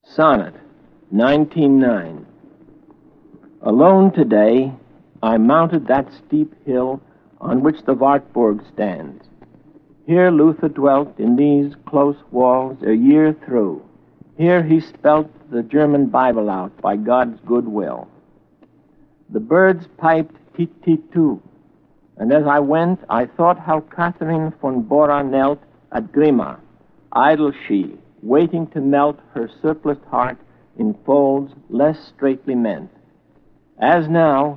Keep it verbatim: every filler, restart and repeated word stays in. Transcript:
Sonnet, nineteen nine. Alone today, I mounted that steep hill on which the Wartburg stands. Here Luther dwelt in these close walls a year through. Here he spelt the German Bible out by God's good will. The birds piped tit-tit-too, and as I went, I thought how Catherine von Bora knelt at Grimma, idle she, waiting to melt her surpliced heart in folds less straitly meant. As now,